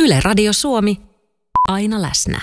Yle Radio Suomi, aina läsnä.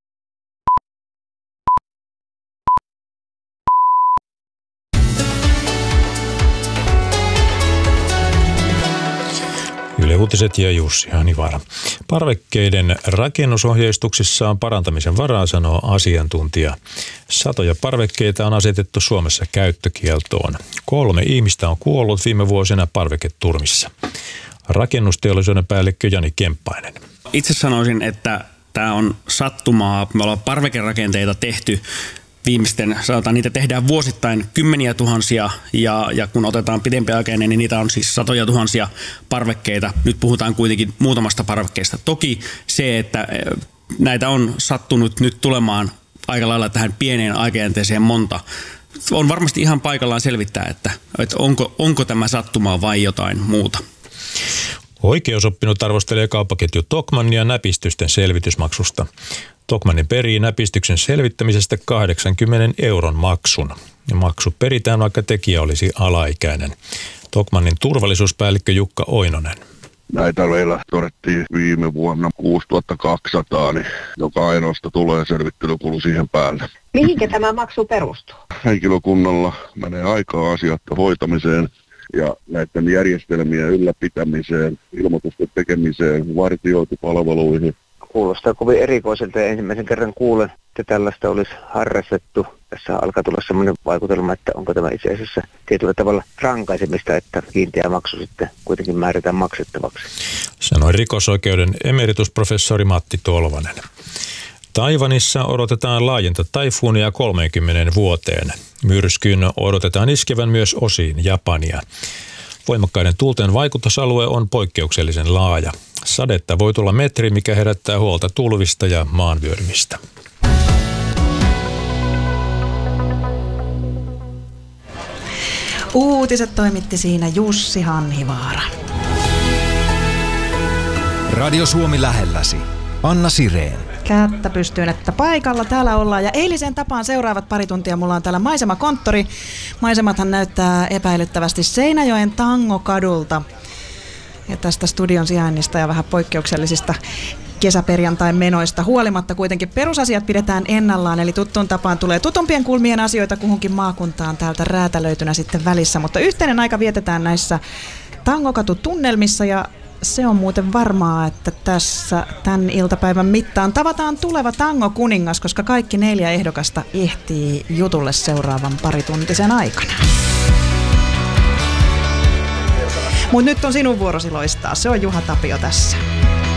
Yle Uutiset ja Jussi Hanivaara. Parvekkeiden rakennusohjeistuksissa on parantamisen varaa, sanoo asiantuntija. Satoja parvekkeita on asetettu Suomessa käyttökieltoon. 3 ihmistä on kuollut viime vuosina parveketurmissa. Rakennusteollisuuden päällikkö Jani Kemppainen. Itse sanoisin, että tämä on sattumaa. Me ollaan parvekerakenteita tehty sanotaan, niitä tehdään vuosittain kymmeniä tuhansia ja kun otetaan pidempiaikainen, niin niitä on siis satoja tuhansia parvekkeita. Nyt puhutaan kuitenkin muutamasta parvekkeesta. Toki se, että näitä on sattunut nyt tulemaan aika lailla tähän pieneen aikajänteeseen monta, on varmasti ihan paikallaan selvittää, että onko tämä sattumaa vai jotain muuta. Oikeusoppinut arvostelee kauppaketju Tokmannia näpistysten selvitysmaksusta. Tokmanni perii näpistyksen selvittämisestä 80 € maksun. Maksu peritään, vaikka tekijä olisi alaikäinen. Tokmannin turvallisuuspäällikkö Jukka Oinonen. Näitä meillä todettiin viime vuonna 6200, niin joka ainoasta tulee selvittelykulu siihen päälle. Mihinkä tämä maksu perustuu? Henkilökunnalla menee aikaa asioiden hoitamiseen ja näiden järjestelmien ylläpitämiseen, ilmoitusten tekemiseen, vartiointipalveluihin. Kuulostaa kovin erikoiselta ja ensimmäisen kerran kuulen, että tällaista olisi harrastettu. Tässä alkaa tulla sellainen vaikutelma, että onko tämä itse asiassa tietyllä tavalla rankaisemista, että kiinteä maksu sitten kuitenkin määritään maksettavaksi. Sanoi rikosoikeuden emeritusprofessori Matti Tolvanen. Taiwanissa odotetaan laajinta taifuunia 30 vuoteen. Myrskyn odotetaan iskevän myös osiin Japania. Voimakkaiden tuulten vaikutusalue on poikkeuksellisen laaja. Sadetta voi tulla metri, mikä herättää huolta tulvista ja maanvyörymistä. Uutiset toimitti siinä Jussi Hanhivaara. Radio Suomi lähelläsi. Anna Sireen. Kättä pystyyn, että paikalla täällä ollaan. Ja eilisen tapaan seuraavat pari tuntia mulla on täällä maisemakonttori. Maisemathan näyttää epäilyttävästi Seinäjoen Tangokadulta. Ja tästä studion sijainnista ja vähän poikkeuksellisista kesäperjantain menoista huolimatta kuitenkin perusasiat pidetään ennallaan. Eli tuttuun tapaan tulee tutumpien kulmien asioita kuhunkin maakuntaan täältä räätälöitynä sitten välissä. Mutta yhteinen aika vietetään näissä Tangokatu-tunnelmissa ja se on muuten varmaa, että tässä tämän iltapäivän mittaan tavataan tuleva tango-kuningas, koska kaikki 4 ehdokasta ehtii jutulle seuraavan parituntisen aikana. Mutta nyt on sinun vuorosi loistaa. Se on Juha Tapio tässä.